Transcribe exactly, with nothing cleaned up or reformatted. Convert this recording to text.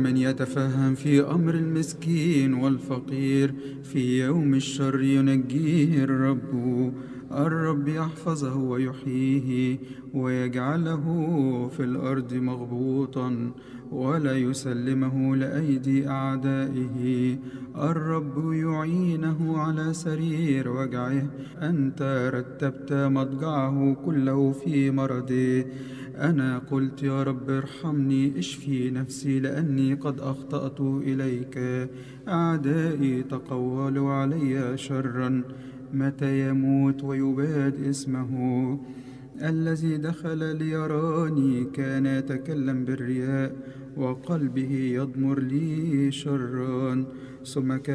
من يتفهم في أمر المسكين والفقير في يوم الشر ينجيه الرب. الرب يحفظه ويحييه ويجعله في الأرض مغبوطا ولا يسلمه لأيدي أعدائه. الرب يعينه على سرير وجعه، أنت رتبت مضجعه كله في مرضه. أنا قلت يا رب ارحمني، اشفي نفسي لأني قد أخطأت إليك. أعدائي تقولوا علي شرا، متى يموت ويباد اسمه. الذي دخل ليراني كان يتكلم بالرياء، وقلبه يضمر لي شرا. ثم